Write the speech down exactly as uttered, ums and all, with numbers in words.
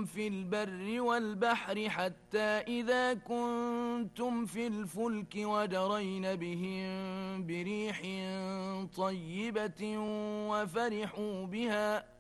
في البر والبحر حتى إذا كنتم في الفلك وجرين بهم بريح طيبة وفرحوا بها